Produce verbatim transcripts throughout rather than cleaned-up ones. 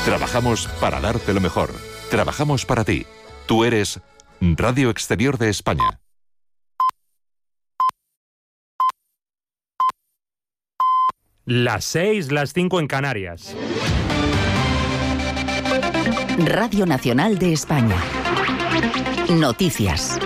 Trabajamos para darte lo mejor. Trabajamos para ti. Tú eres Radio Exterior de España. Las seis, las cinco en Canarias. Radio Nacional de España. Noticias.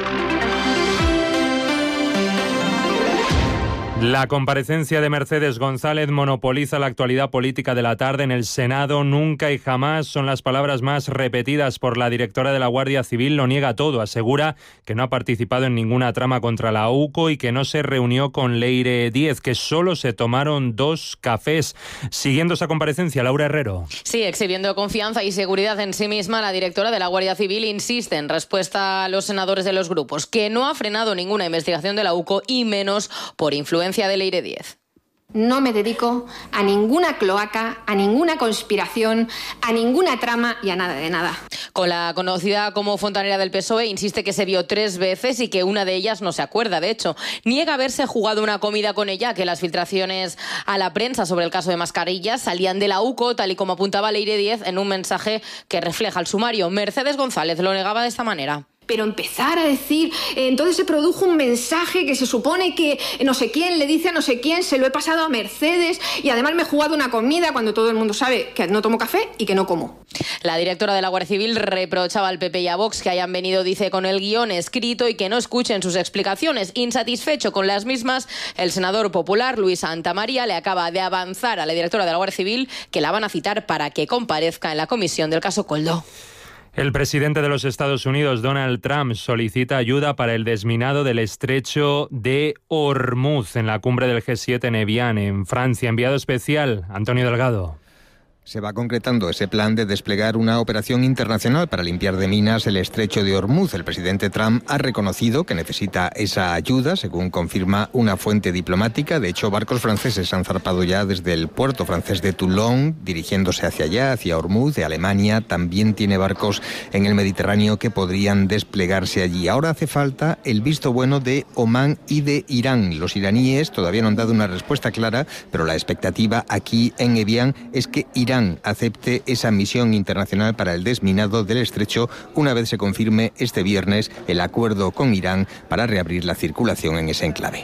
La comparecencia de Mercedes González monopoliza la actualidad política de la tarde en el Senado. Nunca y jamás son las palabras más repetidas por la directora de la Guardia Civil. Lo niega todo. Asegura que no ha participado en ninguna trama contra la U C O y que no se reunió con Leire Díez, que solo se tomaron dos cafés. Siguiendo esa comparecencia, Laura Herrero. Sí, exhibiendo confianza y seguridad en sí misma, la directora de la Guardia Civil insiste en respuesta a los senadores de los grupos que no ha frenado ninguna investigación de la U C O y menos por influencia de Leire Díez. No me dedico a ninguna cloaca, a ninguna conspiración, a ninguna trama y a nada de nada. Con la conocida como fontanera del P S O E, insiste que se vio tres veces y que una de ellas no se acuerda. De hecho, niega haberse jugado una comida con ella, que las filtraciones a la prensa sobre el caso de mascarillas salían de la U C O, tal y como apuntaba Leire Díez en un mensaje que refleja el sumario. Mercedes González lo negaba de esta manera. Pero empezar a decir, eh, entonces se produjo un mensaje que se supone que no sé quién le dice a no sé quién, se lo he pasado a Mercedes y además me he jugado una comida cuando todo el mundo sabe que no tomo café y que no como. La directora de la Guardia Civil reprochaba al P P y a Vox que hayan venido, dice, con el guión escrito y que no escuchen sus explicaciones. Insatisfecho con las mismas, el senador popular Luis Santamaría le acaba de avanzar a la directora de la Guardia Civil que la van a citar para que comparezca en la comisión del caso Koldo. El presidente de los Estados Unidos, Donald Trump, solicita ayuda para el desminado del estrecho de Hormuz en la cumbre del G siete en Evian, en Francia. Enviado especial, Antonio Delgado. Se va concretando ese plan de desplegar una operación internacional para limpiar de minas el estrecho de Hormuz. El presidente Trump ha reconocido que necesita esa ayuda, según confirma una fuente diplomática. De hecho, barcos franceses han zarpado ya desde el puerto francés de Toulon, dirigiéndose hacia allá, hacia Hormuz. De Alemania también tiene barcos en el Mediterráneo que podrían desplegarse allí. Ahora hace falta el visto bueno de Omán y de Irán. Los iraníes todavía no han dado una respuesta clara, pero la expectativa aquí en Evian es que Irán acepte esa misión internacional para el desminado del estrecho una vez se confirme este viernes el acuerdo con Irán para reabrir la circulación en ese enclave.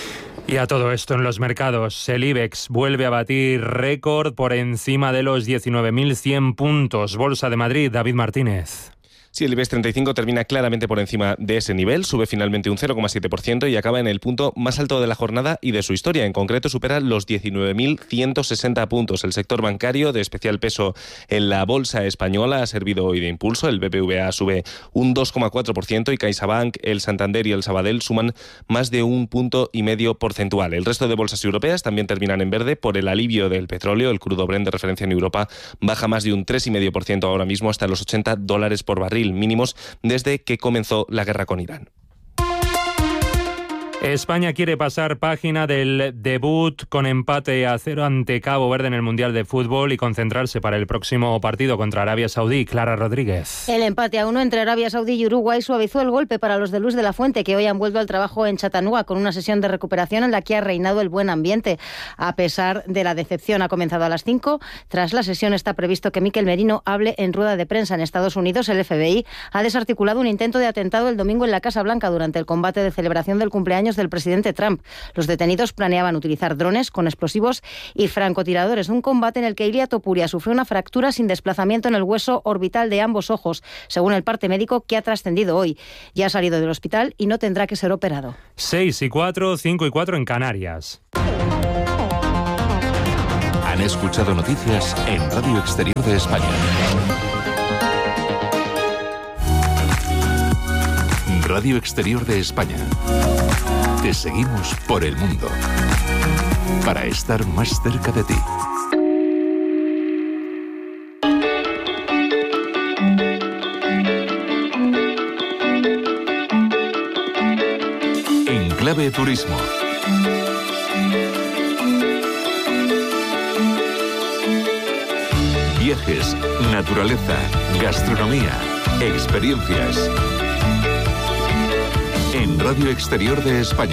Y a todo esto en los mercados, el IBEX vuelve a batir récord por encima de los diecinueve mil cien puntos. Bolsa de Madrid, David Martínez. Sí, el IBEX treinta y cinco termina claramente por encima de ese nivel, sube finalmente un cero coma siete por ciento y acaba en el punto más alto de la jornada y de su historia. En concreto supera los diecinueve mil ciento sesenta puntos. El sector bancario, de especial peso en la bolsa española, ha servido hoy de impulso. El B B V A sube un dos coma cuatro por ciento y CaixaBank, el Santander y el Sabadell suman más de un punto y medio porcentual. El resto de bolsas europeas también terminan en verde por el alivio del petróleo. El crudo Brent de referencia en Europa baja más de un tres coma cinco por ciento ahora mismo hasta los ochenta dólares por barril, mínimos desde que comenzó la guerra con Irán. España quiere pasar página del debut con empate a cero ante Cabo Verde en el Mundial de Fútbol y concentrarse para el próximo partido contra Arabia Saudí. Clara Rodríguez. El empate a uno entre Arabia Saudí y Uruguay suavizó el golpe para los de Luis de la Fuente, que hoy han vuelto al trabajo en Chattanooga con una sesión de recuperación en la que ha reinado el buen ambiente. A pesar de la decepción, ha comenzado a las cinco. Tras la sesión está previsto que Mikel Merino hable en rueda de prensa en Estados Unidos. El F B I ha desarticulado un intento de atentado el domingo en la Casa Blanca durante el combate de celebración del cumpleaños del presidente Trump. Los detenidos planeaban utilizar drones con explosivos y francotiradores. Un combate en el que Ilia Topuria sufrió una fractura sin desplazamiento en el hueso orbital de ambos ojos, según el parte médico que ha trascendido hoy. Ya ha salido del hospital y no tendrá que ser operado. seis y cuatro, cinco y cuatro en Canarias. Han escuchado noticias en Radio Exterior de España. Radio Exterior de España. Te seguimos por el mundo para estar más cerca de ti. En Clave Turismo. Viajes, naturaleza, gastronomía, experiencias. En Radio Exterior de España.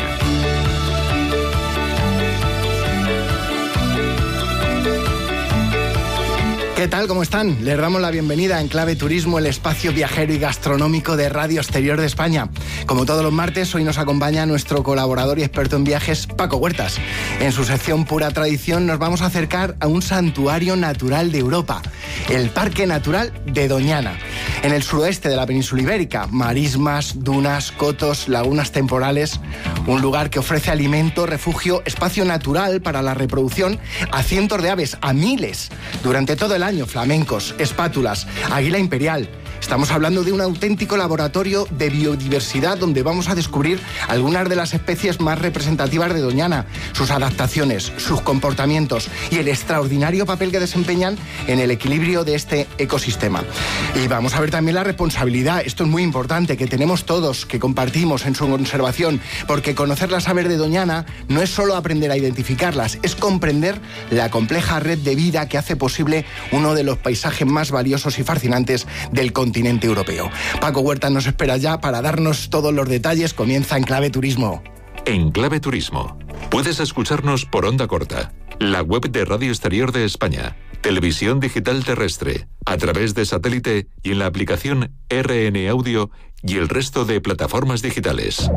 ¿Qué tal? ¿Cómo están? Les damos la bienvenida a Enclave Turismo, el espacio viajero y gastronómico de Radio Exterior de España. Como todos los martes, hoy nos acompaña nuestro colaborador y experto en viajes, Paco Huertas. En su sección Pura Tradición nos vamos a acercar a un santuario natural de Europa, el Parque Natural de Doñana. En el suroeste de la península ibérica, marismas, dunas, cotos, lagunas temporales, un lugar que ofrece alimento, refugio, espacio natural para la reproducción a cientos de aves, a miles, durante todo el año, flamencos, espátulas, águila imperial. Estamos hablando de un auténtico laboratorio de biodiversidad donde vamos a descubrir algunas de las especies más representativas de Doñana, sus adaptaciones, sus comportamientos y el extraordinario papel que desempeñan en el equilibrio de este ecosistema. Y vamos a ver también la responsabilidad, esto es muy importante, que tenemos todos, que compartimos en su conservación, porque conocer las aves de Doñana no es solo aprender a identificarlas, es comprender la compleja red de vida que hace posible uno de los paisajes más valiosos y fascinantes del continente. continente europeo. Paco Huertas nos espera ya para darnos todos los detalles. Comienza Enclave Turismo. Enclave Turismo. Puedes escucharnos por onda corta, la web de Radio Exterior de España, televisión digital terrestre, a través de satélite y en la aplicación R N Audio y el resto de plataformas digitales.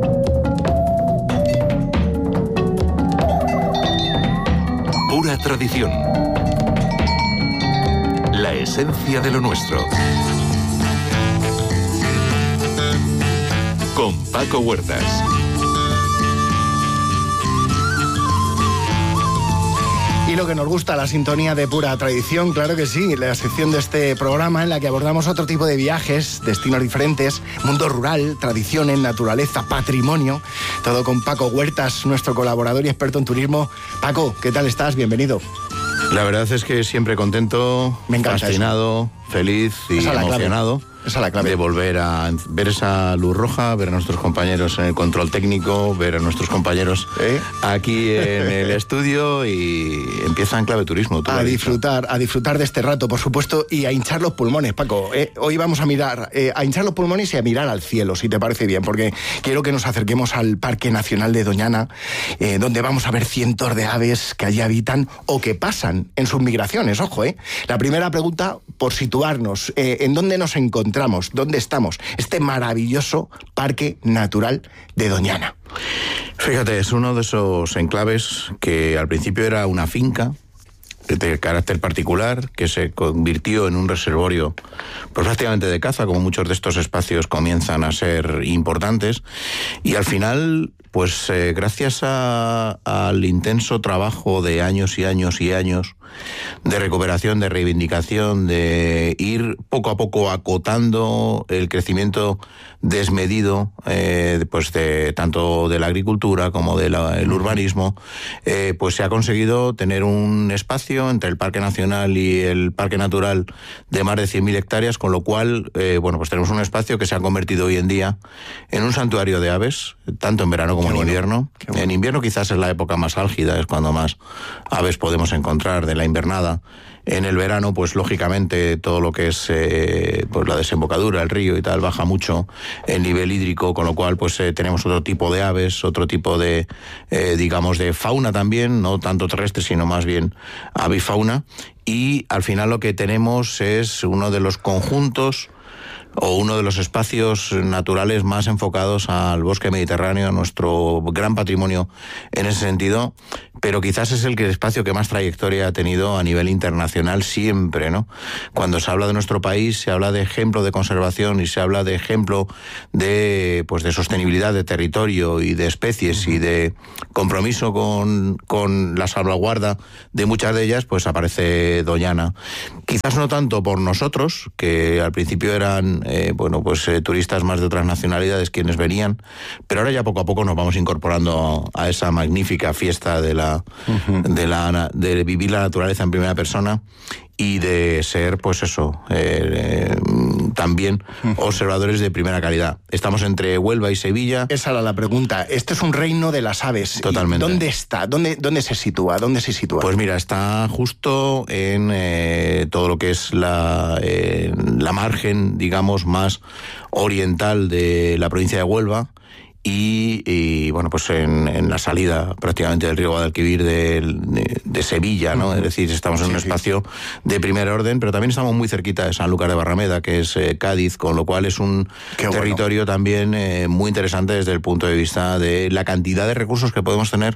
Pura tradición. La esencia de lo nuestro. Con Paco Huertas. Y lo que nos gusta, la sintonía de Pura Tradición, claro que sí, la sección de este programa en la que abordamos otro tipo de viajes, destinos diferentes, mundo rural, tradiciones, naturaleza, patrimonio, todo con Paco Huertas, nuestro colaborador y experto en turismo. Paco, ¿qué tal estás? Bienvenido. La verdad es que siempre contento, Me encanta fascinado, eso. feliz y Esa es la emocionado. clave. Esa es la clave. De volver a ver esa luz roja, ver a nuestros compañeros en el control técnico, ver a nuestros compañeros ¿Eh? aquí en el estudio y empieza Enclave Turismo. A disfrutar, a disfrutar de este rato, por supuesto, y a hinchar los pulmones, Paco. Eh, hoy vamos a mirar, eh, a hinchar los pulmones y a mirar al cielo, si te parece bien, porque quiero que nos acerquemos al Parque Nacional de Doñana, eh, donde vamos a ver cientos de aves que allí habitan o que pasan en sus migraciones, ojo, eh. La primera pregunta, por situarnos, eh, ¿en dónde nos encontramos? ¿Dónde estamos? Este maravilloso Parque Natural de Doñana. Fíjate, es uno de esos enclaves que al principio era una finca de carácter particular, que se convirtió en un reservorio pues prácticamente de caza, como muchos de estos espacios comienzan a ser importantes, y al final, pues eh, gracias a, al intenso trabajo de años y años y años de recuperación, de reivindicación, de ir poco a poco acotando el crecimiento desmedido, eh, pues de tanto de la agricultura como del el urbanismo, eh, pues se ha conseguido tener un espacio entre el Parque Nacional y el Parque Natural de más de cien mil hectáreas, con lo cual, eh, bueno, pues tenemos un espacio que se ha convertido hoy en día en un santuario de aves, tanto en verano como Qué en bueno. invierno. Bueno. En invierno quizás es la época más álgida, es cuando más aves podemos encontrar de la invernada. En el verano, pues lógicamente todo lo que es eh, pues la desembocadura, el río y tal, baja mucho el nivel hídrico, con lo cual pues eh, tenemos otro tipo de aves, otro tipo de, eh, digamos, de fauna también, no tanto terrestre, sino más bien avifauna. Y al final lo que tenemos es uno de los conjuntos o uno de los espacios naturales más enfocados al bosque mediterráneo, a nuestro gran patrimonio en ese sentido, pero quizás es el espacio que más trayectoria ha tenido a nivel internacional siempre, ¿no? Cuando se habla de nuestro país, se habla de ejemplo de conservación y se habla de ejemplo de, pues, de sostenibilidad de territorio y de especies y de compromiso con, con la salvaguarda de muchas de ellas, pues aparece Doñana. Quizás no tanto por nosotros, que al principio eran Eh, bueno, pues eh, turistas más de otras nacionalidades quienes venían, pero ahora ya poco a poco nos vamos incorporando a esa magnífica fiesta de la, uh-huh. de la de vivir la naturaleza en primera persona y de ser, pues eso, eh, eh, también observadores de primera calidad. Estamos entre Huelva y Sevilla. Esa era la pregunta. Este es un reino de las aves. Totalmente. ¿Dónde está? ¿Dónde, dónde se sitúa? ¿Dónde se sitúa? Pues mira, está justo en eh, todo lo que es la, eh, la margen, digamos, más oriental de la provincia de Huelva. y, y bueno, pues en, en la salida prácticamente del río Guadalquivir de, de, de Sevilla, ¿no? Uh-huh. Es decir, estamos en sí, un espacio sí. de primer orden, pero también estamos muy cerquita de Sanlúcar de Barrameda, que es eh, Cádiz, con lo cual es un Qué territorio bueno. también eh, muy interesante desde el punto de vista de la cantidad de recursos que podemos tener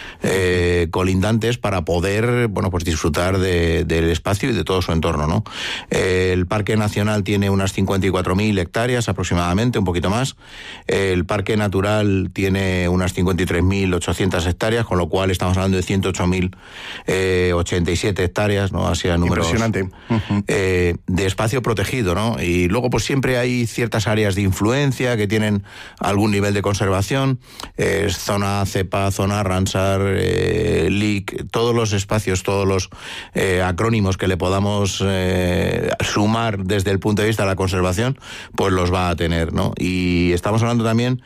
eh, colindantes para poder, bueno, pues disfrutar de, del espacio y de todo su entorno, ¿no? Eh, el Parque Nacional tiene unas cincuenta y cuatro mil hectáreas aproximadamente, un poquito más. El Parque Natural tiene unas cincuenta y tres mil ochocientas hectáreas, con lo cual estamos hablando de ciento ocho mil ochenta y siete hectáreas, ¿no? Así a números. Impresionante. Uh-huh. Eh, de espacio protegido, ¿no? Y luego pues siempre hay ciertas áreas de influencia que tienen algún nivel de conservación, eh, zona CEPA, zona Ramsar, eh, L I C, todos los espacios, todos los eh, acrónimos que le podamos eh, sumar desde el punto de vista de la conservación, pues los va a tener, ¿no? Y estamos hablando también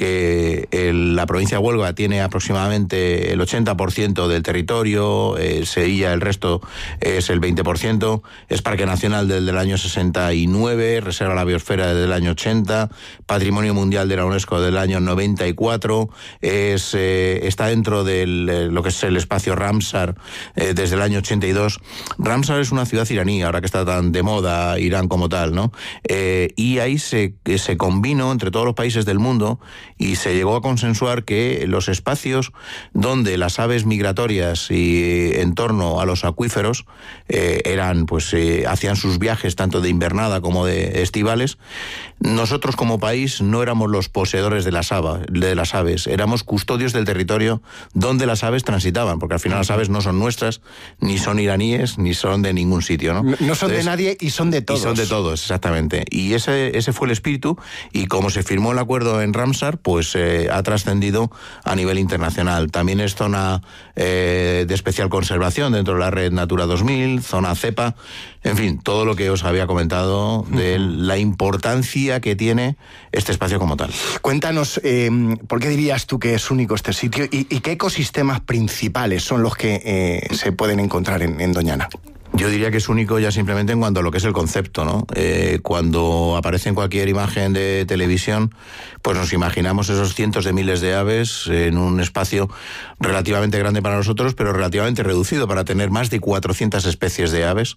que el, la provincia de Huelva tiene aproximadamente el ochenta por ciento del territorio, eh, Sevilla el resto es el veinte por ciento, es Parque Nacional desde el año sesenta y nueve, Reserva de la Biosfera desde el año ochenta, Patrimonio Mundial de la UNESCO del año noventa y cuatro, es, eh, está dentro de lo que es el espacio Ramsar eh, desde el año ochenta y dos. Ramsar es una ciudad iraní, ahora que está tan de moda Irán como tal, ¿no? Eh, y ahí se, se combinó entre todos los países del mundo y se llegó a consensuar que los espacios donde las aves migratorias y en torno a los acuíferos eh, eran, pues, eh, hacían sus viajes tanto de invernada como de estivales, nosotros como país no éramos los poseedores de las, ava, de las aves, éramos custodios del territorio donde las aves transitaban, porque al final las aves no son nuestras, ni son iraníes, ni son de ningún sitio, ¿no? No, no son Entonces, de nadie y son de todos. Y son de todos, exactamente. Y ese, ese fue el espíritu, y como se firmó el acuerdo en Ramsar, pues eh, ha trascendido a nivel internacional. También es zona eh, de especial conservación dentro de la red Natura dos mil, zona CEPA, en fin, todo lo que os había comentado de la importancia que tiene este espacio como tal. Cuéntanos, eh, ¿por qué dirías tú que es único este sitio y, y qué ecosistemas principales son los que eh, se pueden encontrar en, en Doñana? Yo diría que es único ya simplemente en cuanto a lo que es el concepto, ¿no? Eh, cuando aparece en cualquier imagen de televisión, pues nos imaginamos esos cientos de miles de aves en un espacio relativamente grande para nosotros, pero relativamente reducido para tener más de cuatrocientas especies de aves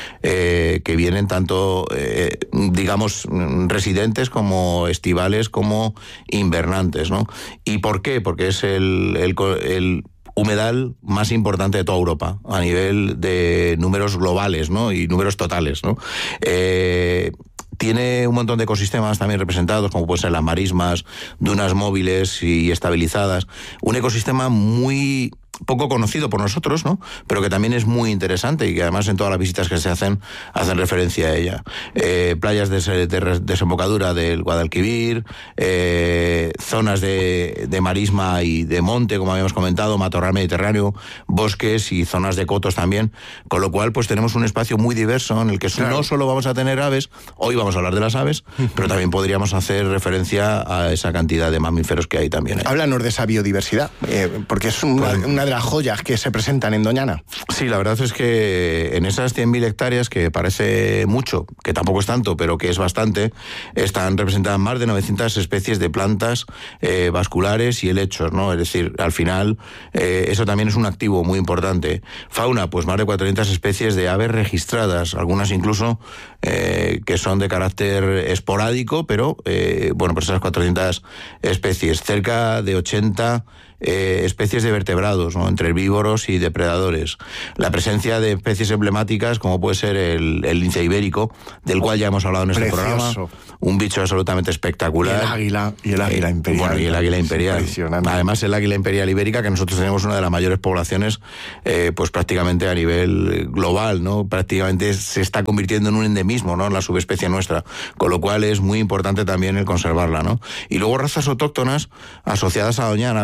eh, que vienen tanto, eh, digamos, residentes como estivales como invernantes, ¿no? ¿Y por qué? Porque es el... el, el humedal más importante de toda Europa a nivel de números globales, ¿no? Y números totales, ¿no? Eh, tiene un montón de ecosistemas también representados, como pueden ser las marismas, dunas móviles y estabilizadas. Un ecosistema muy poco conocido por nosotros, ¿no? Pero que también es muy interesante y que además en todas las visitas que se hacen hacen referencia a ella. Eh, playas de, de desembocadura del Guadalquivir, eh, zonas de, de marisma y de monte, como habíamos comentado, matorral mediterráneo, bosques y zonas de cotos también, con lo cual pues tenemos un espacio muy diverso en el que claro. no solo vamos a tener aves, hoy vamos a hablar de las aves, pero también podríamos hacer referencia a esa cantidad de mamíferos que hay también. Ahí. Háblanos de esa biodiversidad, eh, porque es una, pues, una de las joyas que se presentan en Doñana. Sí, la verdad es que en esas cien mil hectáreas, que parece mucho, que tampoco es tanto, pero que es bastante, están representadas más de novecientas especies de plantas eh, vasculares y helechos, ¿no? Es decir, al final, eh, eso también es un activo muy importante. Fauna, pues más de cuatrocientas especies de aves registradas, algunas incluso eh, que son de carácter esporádico, pero, eh, bueno, pues esas cuatrocientas especies, cerca de ochenta Eh, especies de vertebrados, ¿no? Entre herbívoros y depredadores. La presencia de especies emblemáticas como puede ser el, el lince ibérico, del cual ya hemos hablado en este Precioso. programa, un bicho absolutamente espectacular. Y el águila, y el águila imperial. Bueno, y el águila imperial. Además, el águila imperial ibérica, que nosotros tenemos una de las mayores poblaciones, eh, pues prácticamente a nivel global, ¿no? Prácticamente se está convirtiendo en un endemismo, ¿no? La subespecie nuestra, con lo cual es muy importante también el conservarla, ¿no? Y luego razas autóctonas asociadas a Doñana, como son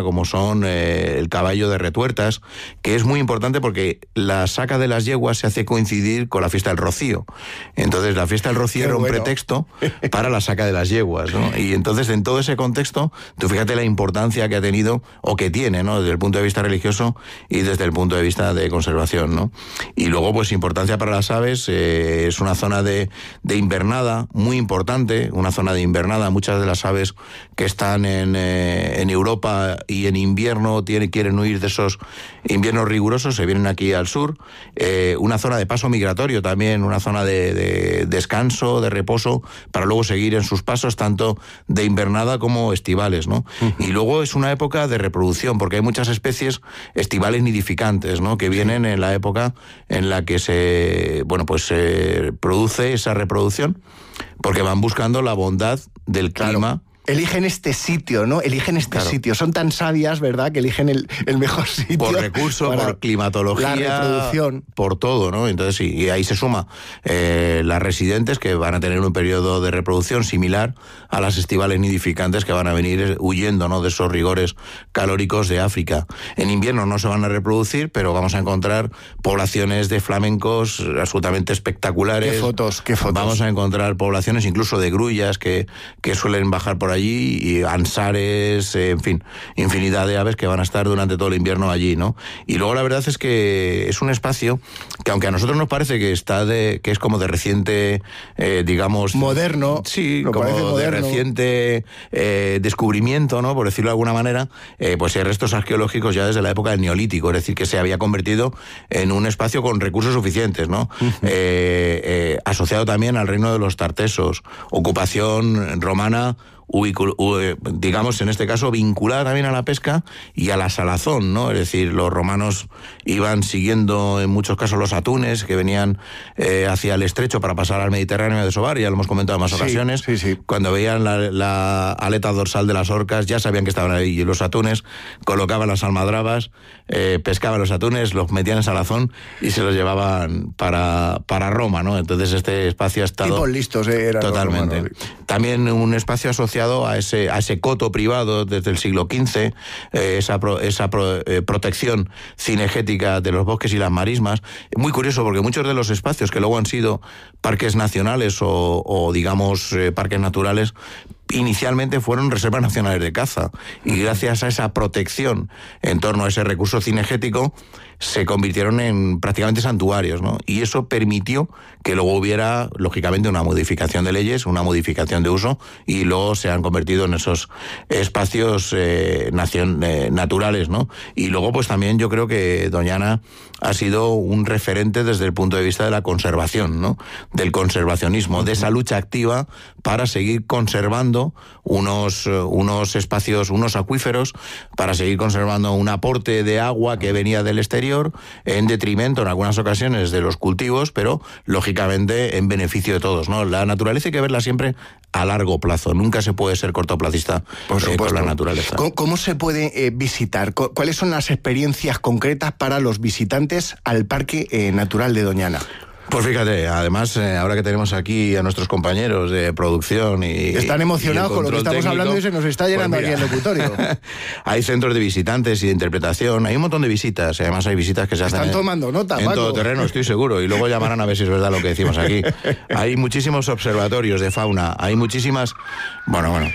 con eh, el caballo de Retuertas, que es muy importante porque la saca de las yeguas se hace coincidir con la fiesta del Rocío. Entonces la fiesta del Rocío Qué era un bueno. pretexto para la saca de las yeguas, ¿no? Y entonces en todo ese contexto, tú fíjate la importancia que ha tenido o que tiene, ¿no? Desde el punto de vista religioso y desde el punto de vista de conservación, ¿no? Y luego, pues importancia para las aves, eh, es una zona de, de invernada muy importante, una zona de invernada. Muchas de las aves que están en, eh, en Europa y en invierno tienen, quieren huir de esos inviernos rigurosos, se vienen aquí al sur. Eh, una zona de paso migratorio también, una zona de, de descanso, de reposo, para luego seguir en sus pasos, tanto de invernada como estivales, ¿no? Uh-huh. Y luego es una época de reproducción, porque hay muchas especies estivales nidificantes, ¿no? Que vienen en la época en la que se, bueno, pues se produce esa reproducción, porque van buscando la bondad del clima. Claro. Eligen este sitio, ¿no? Eligen este claro. sitio. Son tan sabias, ¿verdad?, que eligen el, el mejor sitio. Por recurso, por climatología, la reproducción. Por todo, ¿no? Entonces, sí, y ahí se suma eh, las residentes, que van a tener un periodo de reproducción similar a las estivales nidificantes, que van a venir huyendo, ¿no?, de esos rigores calóricos de África. En invierno no se van a reproducir, pero vamos a encontrar poblaciones de flamencos absolutamente espectaculares. Qué fotos, qué fotos. Vamos a encontrar poblaciones incluso de grullas que, que suelen bajar por allí, y ansares, eh, en fin, infinidad de aves que van a estar durante todo el invierno allí, ¿no? Y luego la verdad es que es un espacio que, aunque a nosotros nos parece que está de, que es como de reciente, eh, digamos... Moderno. Sí, como moderno. de reciente eh, descubrimiento, ¿no?, por decirlo de alguna manera, eh, pues hay restos arqueológicos ya desde la época del Neolítico, es decir, que se había convertido en un espacio con recursos suficientes, ¿no? Uh-huh. eh, eh, asociado también al reino de los tartesos, ocupación romana, digamos, en este caso, vinculada también a la pesca y a la salazón, ¿no? Es decir, los romanos iban siguiendo en muchos casos los atunes que venían eh, hacia el estrecho para pasar al Mediterráneo de desovar, ya lo hemos comentado en más sí, ocasiones. Sí, sí. Cuando veían la, la aleta dorsal de las orcas, ya sabían que estaban ahí los atunes, colocaban las almadrabas, eh, pescaban los atunes, los metían en salazón y se los llevaban para, para Roma, ¿no? Entonces este espacio ha estado... Tipos listos, eh, eran totalmente. Los romanos. También un espacio asociado a ese, a ese coto privado desde el siglo quince, eh, esa, pro, esa pro, eh, protección cinegética de los bosques y las marismas. Muy curioso, porque muchos de los espacios que luego han sido parques nacionales o, o digamos, eh, parques naturales, inicialmente fueron reservas nacionales de caza, y gracias a esa protección en torno a ese recurso cinegético se convirtieron en prácticamente santuarios, ¿no? Y eso permitió que luego hubiera, lógicamente, una modificación de leyes, una modificación de uso, y luego se han convertido en esos espacios eh, nacion, eh, naturales, ¿no? Y luego, pues también yo creo que Doñana ha sido un referente desde el punto de vista de la conservación, ¿no? Del conservacionismo, de esa lucha activa para seguir conservando unos, unos espacios, unos acuíferos, para seguir conservando un aporte de agua que venía del exterior, en detrimento en algunas ocasiones de los cultivos, pero lógicamente en beneficio de todos, ¿no? La naturaleza hay que verla siempre a largo plazo, nunca se puede ser cortoplacista Por eh, con la naturaleza. ¿Cómo, cómo se puede eh, visitar? ¿Cuáles son las experiencias concretas para los visitantes al Parque eh, Natural de Doñana? Pues fíjate, además, eh, ahora que tenemos aquí a nuestros compañeros de producción y... Están emocionados con lo que estamos técnico, hablando y se nos está llenando pues aquí el locutorio. Hay centros de visitantes y de interpretación, hay un montón de visitas, y además hay visitas que se hacen... Están en, tomando nota, En Paco. todo terreno, estoy seguro, y luego llamarán a ver si es verdad lo que decimos aquí. Hay muchísimos observatorios de fauna, hay muchísimas... Bueno, bueno...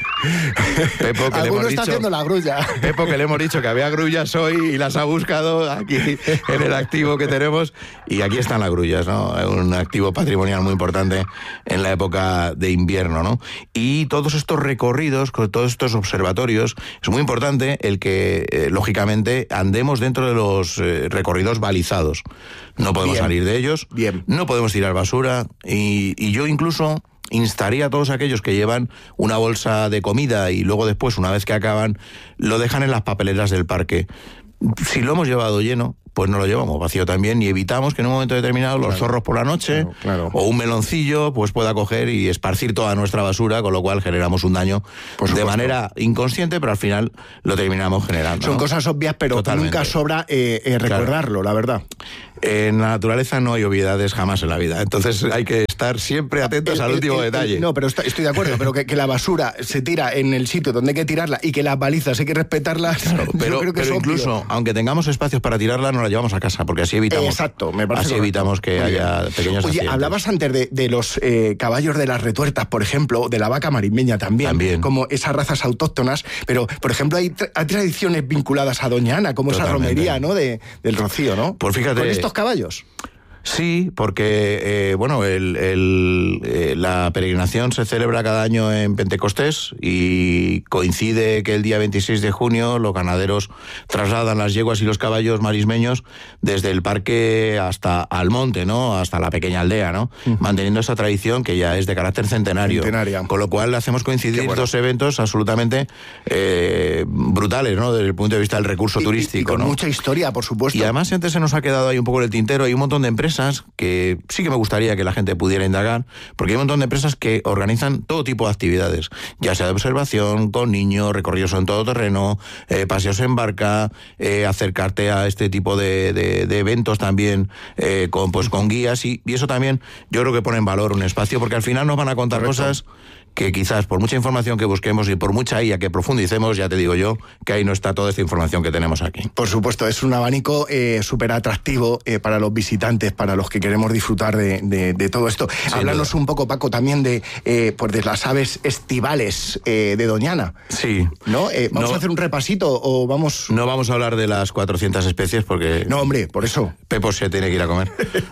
Pepo, que Alguno le hemos está dicho, haciendo la grulla. Pepo, que le hemos dicho que había grullas hoy y las ha buscado aquí en el activo que tenemos, y aquí están las grullas, ¿no? Un activo patrimonial muy importante en la época de invierno, ¿no? Y todos estos recorridos, todos estos observatorios, es muy importante el que, eh, lógicamente, andemos dentro de los eh, recorridos balizados. No podemos Bien. salir de ellos, Bien. no podemos tirar basura, y, y yo incluso instaría a todos aquellos que llevan una bolsa de comida y luego después, una vez que acaban, lo dejan en las papeleras del parque. Si lo hemos llevado lleno, pues no lo llevamos vacío también y evitamos que en un momento determinado los claro, zorros por la noche claro, claro. o un meloncillo pues pueda coger y esparcir toda nuestra basura, con lo cual generamos un daño de manera inconsciente, pero al final lo terminamos generando. Son ¿no? cosas obvias, pero Totalmente. nunca sobra eh, eh, recordarlo, claro. la verdad. En la naturaleza no hay obviedades jamás en la vida, entonces hay que estar siempre atentos el, al último el, el, detalle. El, no, pero está, estoy de acuerdo, pero que, que la basura se tira en el sitio donde hay que tirarla y que las balizas hay que respetarlas. Claro, pero creo que pero incluso, aunque tengamos espacios para tirarla, no la llevamos a casa, porque así evitamos. Exacto, me parece Así correcto. evitamos que Muy haya bien. pequeños Oye, accidentes. hablabas antes de, de los eh, caballos de las retuertas, por ejemplo, de la vaca marismeña también, también, como esas razas autóctonas, pero, por ejemplo, hay, tra- hay tradiciones vinculadas a Doña Ana, como Totalmente. esa romería, ¿no?, de, del Rocío, ¿no? Pues fíjate. Con estos caballos. Sí, porque eh, bueno, el, el, eh, la peregrinación se celebra cada año en Pentecostés y coincide que el día veintiséis de junio los ganaderos trasladan las yeguas y los caballos marismeños desde el parque hasta al monte, ¿no? Hasta la pequeña aldea, ¿no? Uh-huh. Manteniendo esa tradición que ya es de carácter centenario. Centenaria. Con lo cual hacemos coincidir bueno. dos eventos absolutamente eh, brutales, ¿no? Desde el punto de vista del recurso y, turístico, y con ¿no? mucha historia, por supuesto. Y además antes se nos ha quedado ahí un poco en el tintero, hay un montón de empresas que sí que me gustaría que la gente pudiera indagar, porque hay un montón de empresas que organizan todo tipo de actividades, ya sea de observación, con niños, recorridos en todo terreno, eh, paseos en barca, eh, acercarte a este tipo de, de, de eventos también eh, con, pues, con guías, y, y eso también yo creo que pone en valor un espacio, porque al final nos van a contar Correcto. cosas que quizás por mucha información que busquemos y por mucha I A que profundicemos, ya te digo yo, que ahí no está toda esta información que tenemos aquí. Por supuesto, es un abanico eh, súper atractivo eh, para los visitantes, para los que queremos disfrutar de, de, de todo esto. Sin Háblanos duda. un poco, Paco, también de, eh, pues de las aves estivales eh, de Doña Ana. Sí. ¿No? Eh, ¿Vamos no, a hacer un repasito o vamos...? No vamos a hablar de las cuatrocientas especies porque... No, hombre, por eso. Pepo se tiene que ir a comer.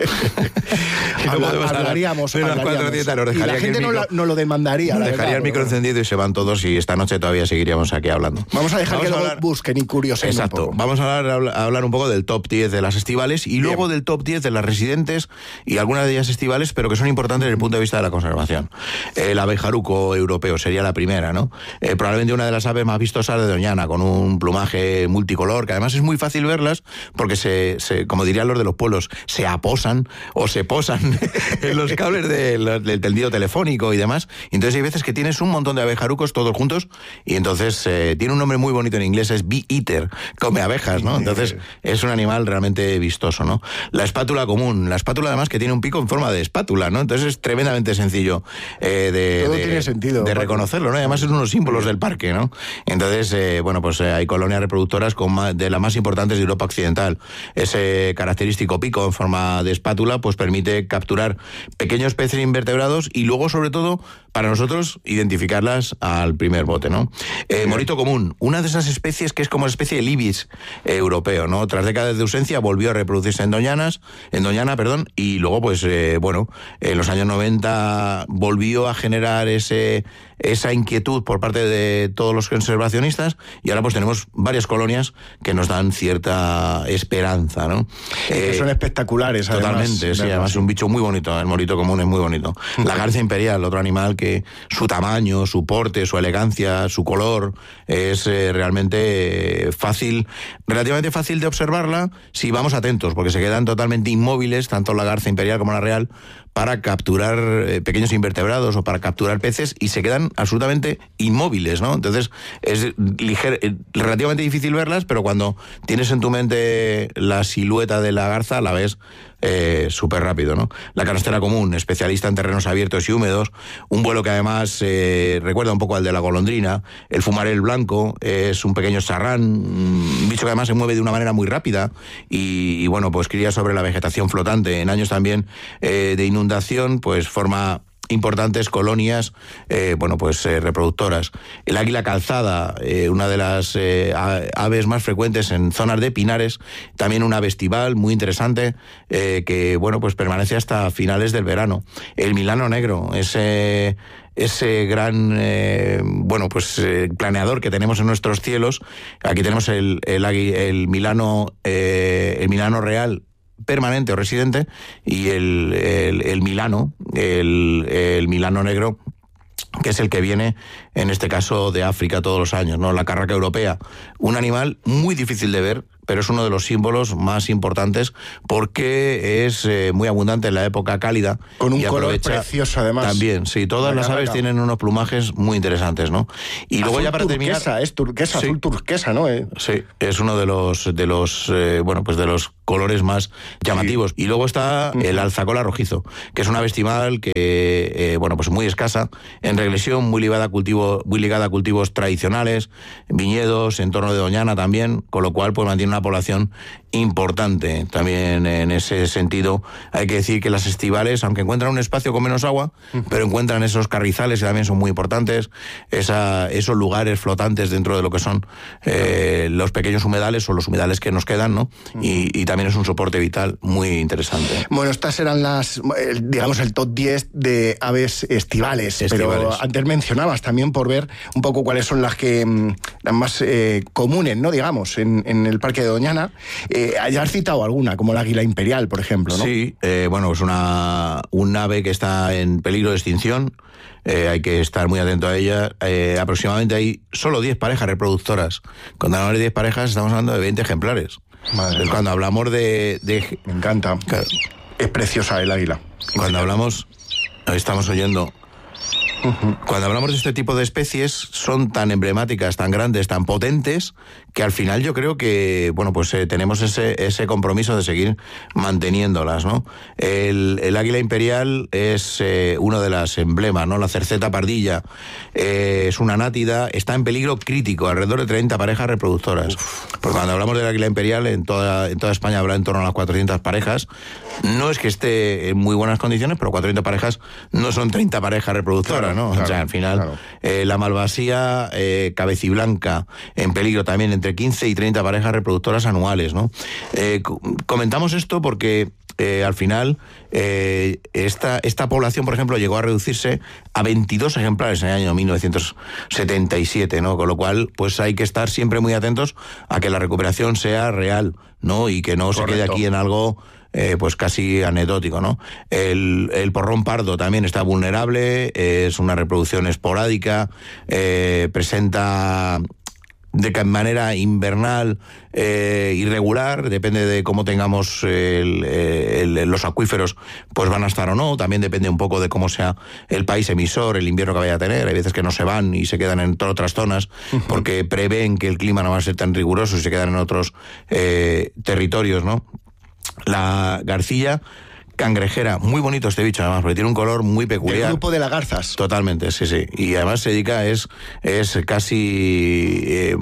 Habla, hablaríamos, hablaríamos. cuatrocientas, nos y la gente no, la, no lo demandaría. Dejaría verdad, el micro bueno. encendido y se van todos, y esta noche todavía seguiríamos aquí hablando. Vamos a dejar vamos que a hablar... busquen y curiosen. Exacto. Un vamos a hablar, a hablar un poco del top diez de las estivales y Bien. luego del top diez de las residentes y algunas de ellas estivales, pero que son importantes desde el punto de vista de la conservación. El abejaruco europeo sería la primera, ¿no? Eh, probablemente una de las aves más vistosas de Doña Ana, con un plumaje multicolor, que además es muy fácil verlas porque se, se como dirían los de los pueblos, se aposan o se posan en los cables de, del tendido telefónico y demás. Entonces hay veces que tienes un montón de abejarucos todos juntos y entonces eh, tiene un nombre muy bonito en inglés, es bee eater, come abejas, ¿no? Entonces es un animal realmente vistoso, ¿no? La espátula común, la espátula además que tiene un pico en forma de espátula, ¿no? Entonces es tremendamente sencillo eh, de, Todo de, tiene sentido, de reconocerlo, ¿no? Y además es uno de los símbolos del parque, ¿no? Entonces, eh, bueno, pues eh, hay colonias reproductoras con más, de las más importantes de Europa Occidental. Ese característico pico en forma de espátula pues permite capturar pequeños peces invertebrados y luego, sobre todo, para nosotros, identificarlas al primer bote, ¿no? Eh, morito común, una de esas especies que es como una especie de ibis eh, europeo, ¿no? Tras décadas de ausencia volvió a reproducirse en Doñanas, en Doñana, perdón, y luego, pues, eh, bueno, en los años noventa volvió a generar ese esa inquietud por parte de todos los conservacionistas y ahora pues tenemos varias colonias que nos dan cierta esperanza, ¿no? Eh, que son espectaculares, además. Totalmente, sí, además es un bicho muy bonito, el morito común es muy bonito. La garza imperial, otro animal que su tamaño, su porte, su elegancia, su color, es eh, realmente fácil, relativamente fácil de observarla si vamos atentos, porque se quedan totalmente inmóviles, tanto la garza imperial como la real, para capturar eh, pequeños invertebrados o para capturar peces y se quedan absolutamente inmóviles, ¿no? Entonces es liger, eh, relativamente difícil verlas, pero cuando tienes en tu mente la silueta de la garza la ves eh, súper rápido, ¿no? La canastera común, especialista en terrenos abiertos y húmedos, un vuelo que además eh, recuerda un poco al de la golondrina. El fumarel blanco es un pequeño sarrán, un bicho que además se mueve de una manera muy rápida y, y bueno, pues cría sobre la vegetación flotante. En años también eh, de inundación, pues forma importantes colonias, eh, bueno, pues eh, reproductoras. El águila calzada, eh, una de las eh, aves más frecuentes en zonas de pinares, también una ave estival muy interesante, eh, que, bueno, pues permanece hasta finales del verano. El milano negro, ese ese gran, eh, bueno, pues eh, planeador que tenemos en nuestros cielos. Aquí tenemos el, el, el milano, eh, el milano real, permanente o residente, y el, el, el milano, el, el milano negro, que es el que viene, en este caso, de África todos los años, ¿no? La carraca europea, un animal muy difícil de ver, pero es uno de los símbolos más importantes porque es eh, muy abundante en la época cálida. Con un color precioso, además. También, sí, todas las aves tienen unos plumajes muy interesantes, ¿no? Y azul luego ya para turquesa, terminar... es turquesa, sí, azul turquesa, ¿no? Eh. Sí, es uno de los, de los eh, bueno, pues de los colores más llamativos. Sí. Y luego está el alzacola rojizo, que es una ave estival que, eh, bueno, pues muy escasa, en regresión, muy ligada a cultivo, muy ligada a cultivos tradicionales, viñedos, entorno de Doñana también, con lo cual pues mantiene una población importante. También en ese sentido hay que decir que las estivales, aunque encuentran un espacio con menos agua, uh-huh. pero encuentran esos carrizales que también son muy importantes, esa, esos lugares flotantes dentro de lo que son eh, los pequeños humedales o los humedales que nos quedan, ¿no? Uh-huh. Y, y también es un soporte vital muy interesante. Bueno, estas eran las, digamos, el top diez de aves estivales, estivales. Pero antes mencionabas también por ver un poco cuáles son las que las más eh, comunes, ¿no? Digamos, en, en el Parque de Doñana. Eh, ya has citado alguna, como el águila imperial, por ejemplo, ¿no? Sí, eh, bueno, es una un ave que está en peligro de extinción. Eh, hay que estar muy atento a ella. Eh, aproximadamente hay solo diez parejas reproductoras. Cuando hablamos de diez parejas estamos hablando de veinte ejemplares. Madre Cuando hablamos de, de... Me encanta. Claro. Es preciosa el águila. Cuando hablamos... Estamos oyendo... Uh-huh. Cuando hablamos de este tipo de especies, son tan emblemáticas, tan grandes, tan potentes, que al final yo creo que, bueno, pues eh, tenemos ese, ese compromiso de seguir manteniéndolas, ¿no? El, el águila imperial es eh, uno de las emblemas, ¿no? La cerceta pardilla eh, es una nátida, está en peligro crítico, alrededor de treinta parejas reproductoras. Uf. Porque cuando hablamos del águila imperial, en toda, en toda España habrá en torno a las cuatrocientas parejas. No es que esté en muy buenas condiciones, pero cuatrocientas parejas no son treinta parejas reproductoras, ¿no? Claro, o sea, al final, claro. eh, la malvasía eh, cabeciblanca, en peligro también, entre quince y treinta parejas reproductoras anuales, ¿no? Eh, comentamos esto porque eh, al final eh, esta, esta población, por ejemplo, llegó a reducirse a veintidós ejemplares en el año mil novecientos setenta y siete, ¿no? Con lo cual, pues hay que estar siempre muy atentos a que la recuperación sea real, ¿no? Y que no Correcto. se quede aquí en algo... Eh, pues casi anecdótico, ¿no? El, el porrón pardo también está vulnerable, eh, es una reproducción esporádica, eh, presenta de manera invernal eh, irregular, depende de cómo tengamos el, el, los acuíferos, pues van a estar o no, también depende un poco de cómo sea el país emisor, el invierno que vaya a tener, hay veces que no se van y se quedan en otras zonas porque prevén que el clima no va a ser tan riguroso y se quedan en otros eh, territorios, ¿no? La garcilla cangrejera, muy bonito este bicho además, porque tiene un color muy peculiar. El grupo de las garzas. Totalmente, sí, sí. Y además se dedica, es, es casi eh,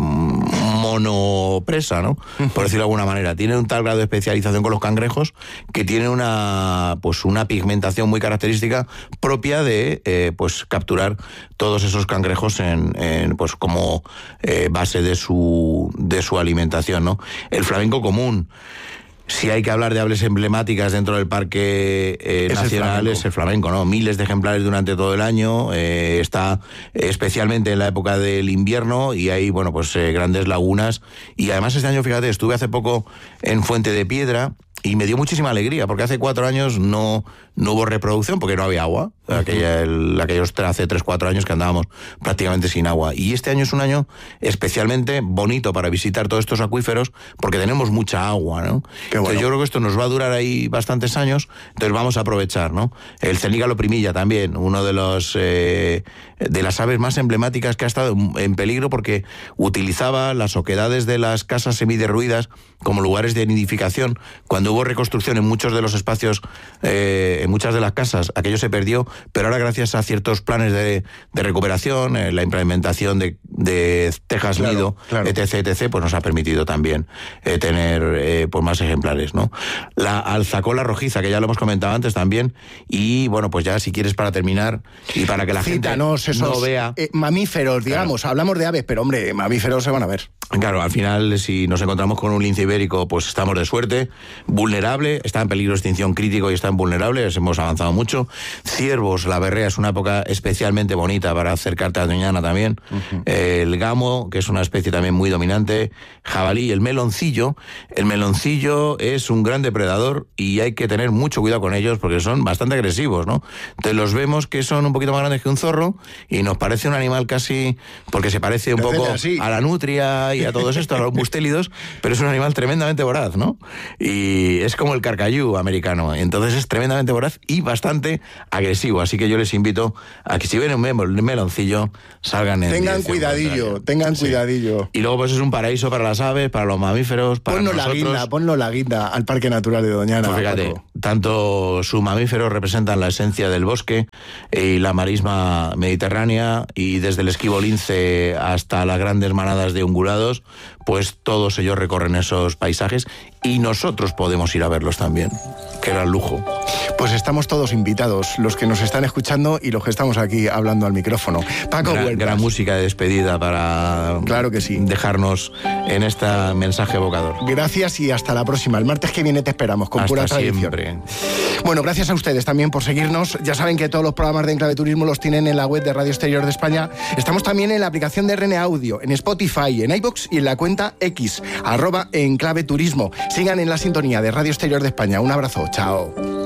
monopresa, ¿no? Por decirlo de alguna manera. Tiene un tal grado de especialización con los cangrejos que tiene una, pues una pigmentación muy característica propia de eh, pues capturar todos esos cangrejos en, en pues como eh, base de su, de su alimentación, ¿no? El flamenco común. Si hay que hablar de aves emblemáticas dentro del Parque eh, es Nacional, el es el flamenco, ¿no? Miles de ejemplares durante todo el año, eh, está especialmente en la época del invierno y hay, bueno, pues eh, grandes lagunas. Y además este año, fíjate, estuve hace poco en Fuente de Piedra y me dio muchísima alegría, porque hace cuatro años no, no hubo reproducción porque no había agua. Uh-huh. Aquella, el, aquellos hace tres, cuatro años que andábamos prácticamente sin agua. Y este año es un año especialmente bonito para visitar todos estos acuíferos porque tenemos mucha agua, ¿no? Qué bueno. Entonces yo creo que esto nos va a durar ahí bastantes años, entonces vamos a aprovechar, ¿no? El cenígalo primilla también, uno de los eh, de las aves más emblemáticas que ha estado en peligro porque utilizaba las oquedades de las casas semiderruidas como lugares de nidificación. Cuando hubo reconstrucción en muchos de los espacios, eh, en muchas de las casas, aquello se perdió, pero ahora gracias a ciertos planes de, de recuperación, eh, la implementación de, de tejas claro, nido, claro. etc, etc, pues nos ha permitido también eh, tener eh, pues más ejemplares, ¿no? La alzacola rojiza, que ya lo hemos comentado antes también, y bueno, pues ya si quieres para terminar, y para que la Cítanos gente esos, no vea... Eh, mamíferos, digamos, claro. Hablamos de aves, pero hombre, mamíferos se van a ver. Claro, al final, si nos encontramos con un lince ibérico, pues estamos de suerte, vulnerable, está en peligro de extinción crítico y está en vulnerable, hemos avanzado mucho. Ciervo ciervos, la berrea es una época especialmente bonita para acercarte a Doñana también. Uh-huh. El gamo, que es una especie también muy dominante, jabalí, el meloncillo. El meloncillo es un gran depredador y hay que tener mucho cuidado con ellos porque son bastante agresivos, ¿no? Entonces los vemos que son un poquito más grandes que un zorro y nos parece un animal casi, porque se parece un poco a la nutria y a todos estos, a los mustélidos, pero es un animal tremendamente voraz, ¿no? Y es como el carcayú americano, entonces es tremendamente voraz y bastante agresivo, así que yo les invito a que si ven un meloncillo salgan en tengan cuidadillo, tengan sí. cuidadillo. Y luego pues es un paraíso para las aves, para los mamíferos, para ponnos nosotros. la guinda, ponnos la guinda al Parque Natural de Doñana. Pues fíjate, Paco. Tanto sus mamíferos representan la esencia del bosque y la marisma mediterránea, y desde el esquivo lince hasta las grandes manadas de ungulados, pues todos ellos recorren esos paisajes y nosotros podemos ir a verlos también. Qué gran lujo. Pues estamos todos invitados, los que nos están escuchando y los que estamos aquí hablando al micrófono. Paco gran, Huertas. Gran música de despedida para claro que sí. dejarnos en este mensaje evocador. Gracias y hasta la próxima. El martes que viene te esperamos con hasta pura tradición. Siempre. Bueno, gracias a ustedes también por seguirnos. Ya saben que todos los programas de Enclave Turismo los tienen en la web de Radio Exterior de España. Estamos también en la aplicación de R N A Audio, en Spotify, en iVoox y en la cuenta X, arroba Enclave Turismo. Sigan en la sintonía de Radio Exterior de España. Un abrazo. Chao.